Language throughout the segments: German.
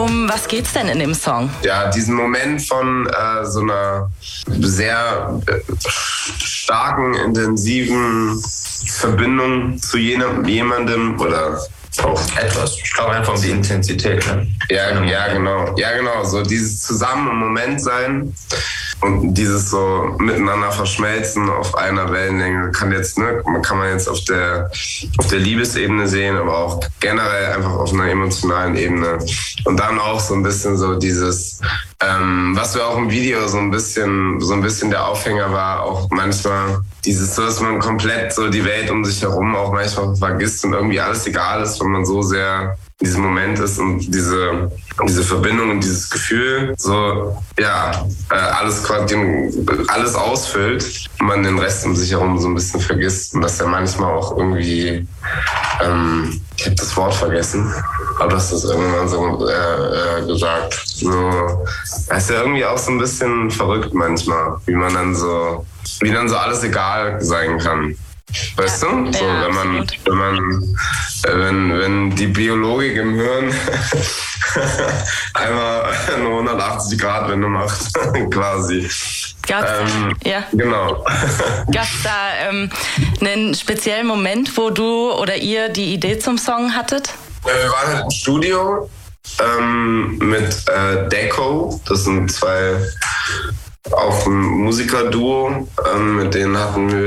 Um was geht's denn in dem Song? Ja, diesen Moment von so einer sehr starken, intensiven Verbindung zu jemandem oder auch etwas. Ich glaube einfach um die Intensität. Ne? Ja, genau. Ja, genau. So dieses Zusammen im Moment sein und dieses so miteinander verschmelzen auf einer Wellenlänge kann man jetzt auf der Liebesebene sehen, aber auch generell einfach auf einer emotionalen Ebene. Und dann auch so ein bisschen so dieses, was wir auch im Video so ein bisschen der Aufhänger war, auch manchmal dieses so, dass man komplett so die Welt um sich herum auch manchmal vergisst und irgendwie alles egal ist, wenn man so sehr in diesem Moment ist und diese Verbindung und dieses Gefühl so, alles ausfüllt und man den Rest um sich herum so ein bisschen vergisst und dass er manchmal auch irgendwie, ich habe das Wort vergessen, aber du hast das irgendwann so gesagt, so, das ist ja irgendwie auch so ein bisschen verrückt manchmal, wie dann so alles egal sein kann. Weißt du? So, wenn die Biologik im Hirn einmal eine 180-Grad-Wende macht, quasi. Genau. Gab es da einen speziellen Moment, wo du oder ihr die Idee zum Song hattet? Wir waren halt im Studio mit Deco, das sind zwei auch ein Musikerduo, mit denen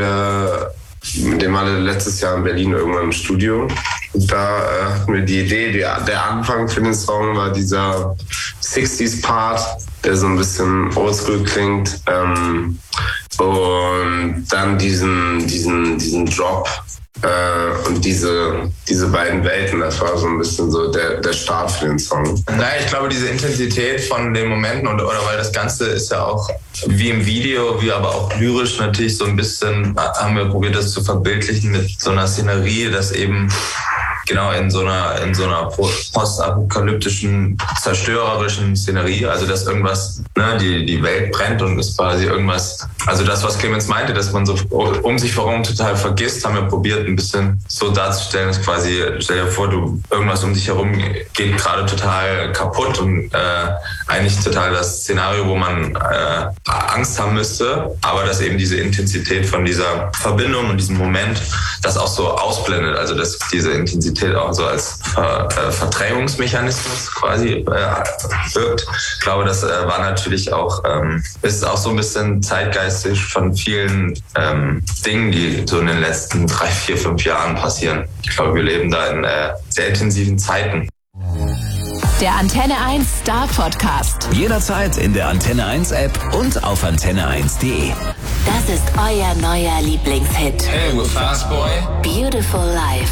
waren wir letztes Jahr in Berlin irgendwann im Studio. Und da hatten wir die Idee, der Anfang für den Song war dieser 60s-Part, der so ein bisschen oldschool klingt. Und dann diesen Drop und diese beiden Welten, das war so ein bisschen so der Start für den Song. Naja, ich glaube, diese Intensität von den Momenten oder weil das Ganze ist ja auch wie im Video, wie aber auch lyrisch natürlich so ein bisschen, haben wir probiert, das zu verbildlichen mit so einer Szenerie, dass eben genau in so einer postapokalyptischen, zerstörerischen Szenerie, also dass irgendwas, die Welt brennt und es quasi irgendwas, also das, was Clemens meinte, dass man so um sich herum total vergisst, haben wir probiert, ein bisschen so darzustellen, dass quasi, stell dir vor, irgendwas um dich herum geht gerade total kaputt und eigentlich total das Szenario, wo man Angst haben müsste, aber dass eben diese Intensität von dieser Verbindung und diesem Moment das auch so ausblendet, also dass diese Intensität auch so als Verdrängungsmechanismus quasi wirkt. Ich glaube, das war natürlich auch, ist auch so ein bisschen zeitgeistig von vielen Dingen, die so in den letzten 3, 4, 5 Jahren passieren. Ich glaube, wir leben da in sehr intensiven Zeiten. Der Antenne 1 Star Podcast. Jederzeit in der Antenne 1 App und auf antenne1.de. Das ist euer neuer Lieblingshit. Hey, we're Fast Boy. Beautiful Life.